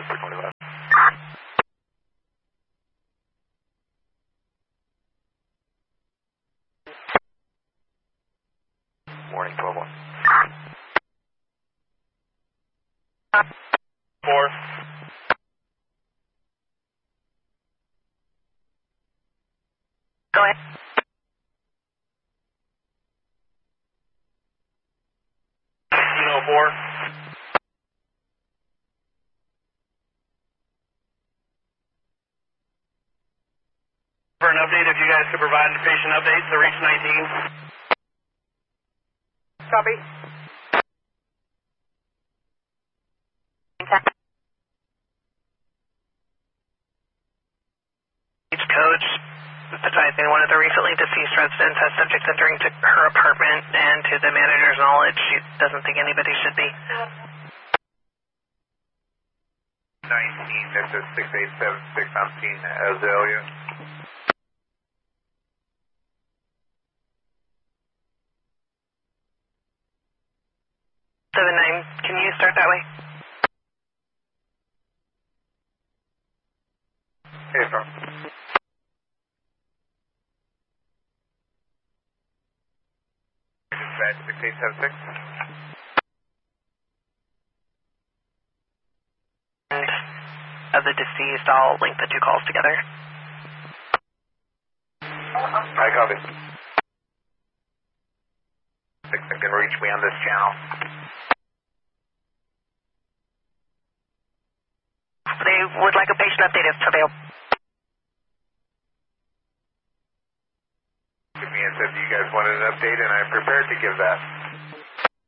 625. Morning, 12-1. 4. Go ahead. For an update, if you guys could provide a patient update to reach 19. Copy. Each coach advising one of the recently deceased residents has subjects entering to her apartment, and to the manager's knowledge, she doesn't think anybody should be. 19, this is 6876, I'm seeing Azalea. 7-9, can you start that way? Hey, sir. Dispatch 6876. And of the deceased, I'll link the two calls together. I copy. 6 can reach me on this channel. They would like a patient update if available. Give me and said you guys wanted an update, and I'm prepared to give that.